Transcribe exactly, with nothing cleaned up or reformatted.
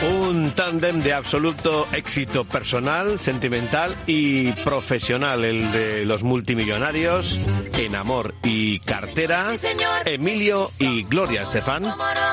Un tándem de absoluto éxito personal, sentimental y profesional, el de los multimillonarios en amor y cartera, Emilio y Gloria Estefan.